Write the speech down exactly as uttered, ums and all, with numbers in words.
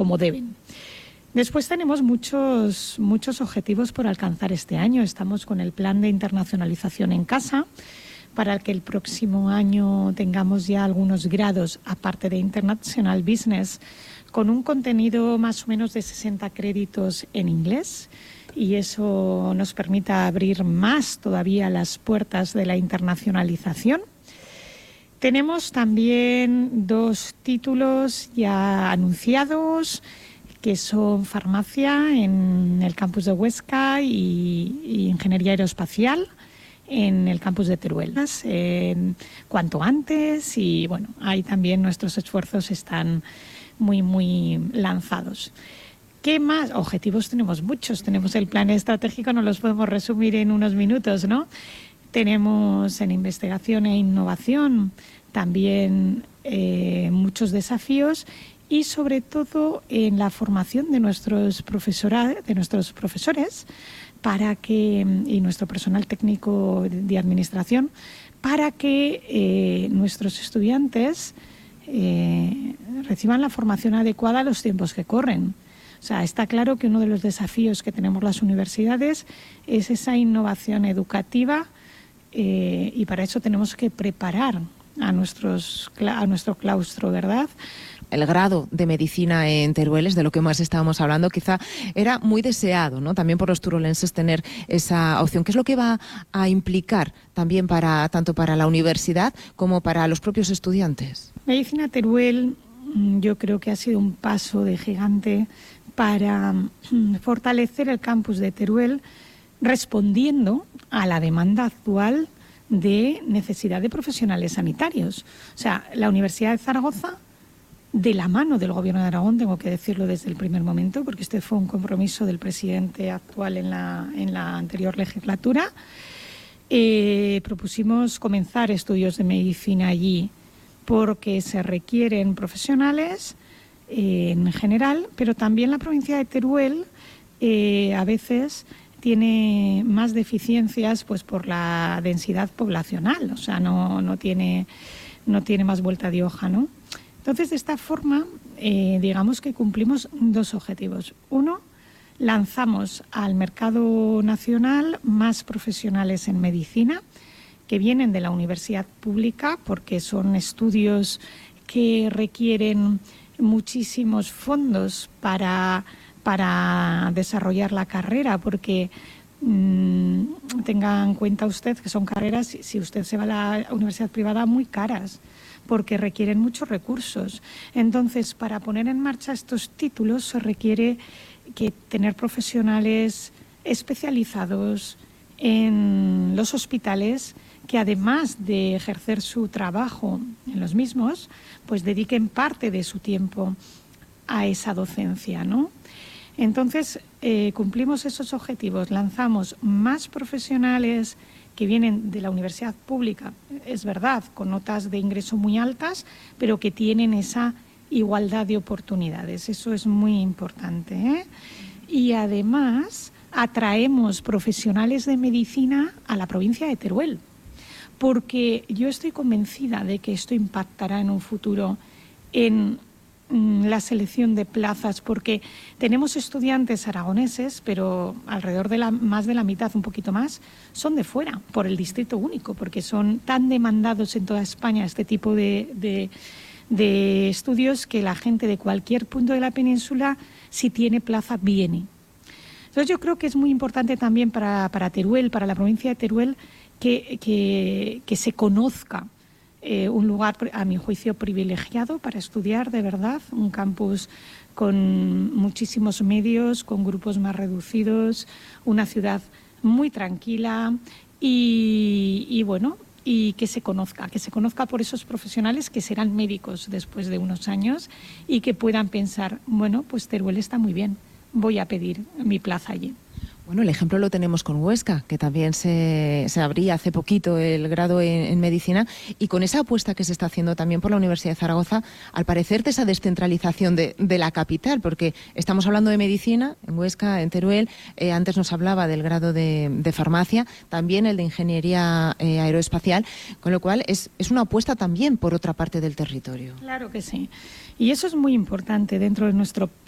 como deben. Después tenemos muchos, muchos objetivos por alcanzar este año. Estamos con el plan de internacionalización en casa, para que el próximo año tengamos ya algunos grados, aparte de International Business, con un contenido más o menos de sesenta créditos en inglés, y eso nos permita abrir más todavía las puertas de la internacionalización. Tenemos también dos títulos ya anunciados, que son farmacia en el campus de Huesca y, y ingeniería aeroespacial en el campus de Teruel, eh, cuanto antes, y bueno, ahí también nuestros esfuerzos están muy, muy lanzados. ¿Qué más? Objetivos tenemos muchos, tenemos el plan estratégico, no los podemos resumir en unos minutos, ¿no? Tenemos en investigación e innovación también eh, muchos desafíos, y sobre todo en la formación de nuestros, profesora, de nuestros profesores para que, y nuestro personal técnico de administración, para que eh, nuestros estudiantes eh, reciban la formación adecuada a los tiempos que corren. O sea, está claro que uno de los desafíos que tenemos las universidades es esa innovación educativa, eh, y para eso tenemos que preparar a, nuestros, a nuestro claustro, ¿verdad? El grado de medicina en Teruel, es de lo que más estábamos hablando, quizá era muy deseado, ¿no? También por los turolenses tener esa opción. ¿Qué es lo que va a implicar también para tanto para la universidad como para los propios estudiantes? Medicina Teruel, yo creo que ha sido un paso de gigante para fortalecer el campus de Teruel, respondiendo a la demanda actual de necesidad de profesionales sanitarios. O sea, la Universidad de Zaragoza, de la mano del Gobierno de Aragón, tengo que decirlo desde el primer momento, porque este fue un compromiso del presidente actual en la, en la anterior legislatura, eh, propusimos comenzar estudios de medicina allí, porque se requieren profesionales eh, en general, pero también la provincia de Teruel eh, a veces tiene más deficiencias pues por la densidad poblacional, o sea, no, no, tiene, no tiene más vuelta de hoja, ¿no? Entonces, de esta forma, eh, digamos que cumplimos dos objetivos. Uno, lanzamos al mercado nacional más profesionales en medicina, que vienen de la universidad pública, porque son estudios que requieren muchísimos fondos para, para desarrollar la carrera, porque mmm, tenga en cuenta usted que son carreras, si usted se va a la universidad privada, muy caras, porque requieren muchos recursos. Entonces, para poner en marcha estos títulos se requiere que tener profesionales especializados en los hospitales, que además de ejercer su trabajo en los mismos, pues dediquen parte de su tiempo a esa docencia, ¿no? Entonces, eh, cumplimos esos objetivos, lanzamos más profesionales que vienen de la universidad pública, es verdad, con notas de ingreso muy altas, pero que tienen esa igualdad de oportunidades. Eso es muy importante, ¿eh? Y además atraemos profesionales de medicina a la provincia de Teruel, porque yo estoy convencida de que esto impactará en un futuro en la selección de plazas, porque tenemos estudiantes aragoneses, pero alrededor de la, más de la mitad, un poquito más, son de fuera, por el distrito único, porque son tan demandados en toda España este tipo de, de, de estudios, que la gente de cualquier punto de la península, si tiene plaza, viene. Entonces yo creo que es muy importante también para, para Teruel, para la provincia de Teruel, que, que, que se conozca Eh, un lugar, a mi juicio, privilegiado para estudiar, de verdad, un campus con muchísimos medios, con grupos más reducidos, una ciudad muy tranquila y, y bueno, y que se conozca, que se conozca por esos profesionales que serán médicos después de unos años y que puedan pensar, bueno, pues Teruel está muy bien, voy a pedir mi plaza allí. Bueno, el ejemplo lo tenemos con Huesca, que también se, se abría hace poquito el grado en, en medicina, y con esa apuesta que se está haciendo también por la Universidad de Zaragoza, al parecer, de esa descentralización de, de la capital, porque estamos hablando de medicina en Huesca, en Teruel, eh, antes nos hablaba del grado de, de farmacia, también el de ingeniería eh, aeroespacial, con lo cual es, es una apuesta también por otra parte del territorio. Claro que sí, y eso es muy importante dentro de nuestro